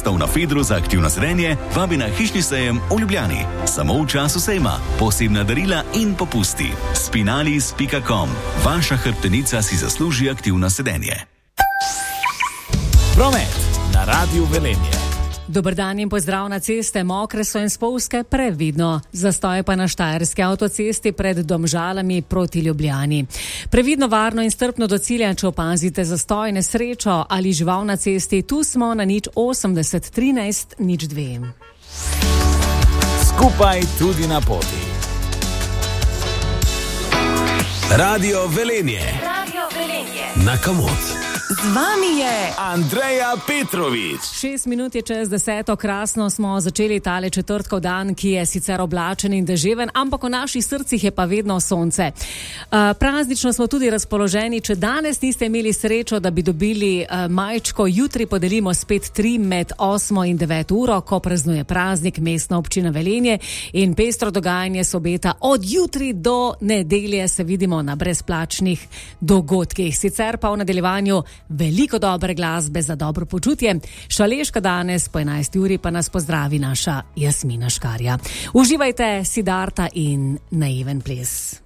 turistov na Fedru za aktivno sedenje vabi na hišni sejem v Ljubljani. Samo v času sejma, posebna darila in popusti. Spinalis.com. Vaša hrbtenica si zasluži aktivno sedenje. Promet na Radiu Velenje. Dober dan in pozdrav na ceste, mokre so in spolzke, previdno. Zastoj pa na Štajerski avtocesti pred Domžalami proti Ljubljani. Previdno, varno in strpno do cilja, če opazite zastoj, nesrečo ali žival na cesti, tu smo na 080 13 02. Skupaj tudi na poti. Radio Velenje. Radio Velenje. Na Komot. Z vami je Andreja Petrovič. 6 minut je čez 10. Krasno smo začeli tale četrtkov dan, ki je sicer oblačen in deževen, ampak v naših srcih je pa vedno sonce. Praznično smo tudi razpoloženi. Če danes niste imeli srečo, da bi dobili majčko, jutri podelimo spet 3 med 8 in 9 uro, ko praznuje praznik Mestna občina Velenje, in pestro dogajanje se obeta od jutri do nedelje. Se vidimo na brezplačnih dogodkih. Sicer pa v nadaljevanju veliko dobre glasbe za dobro počutje. Šaleška danes po 11. uri pa nas pozdravi naša Jasmina Škarja. Uživajte, Siddharta in naiven ples.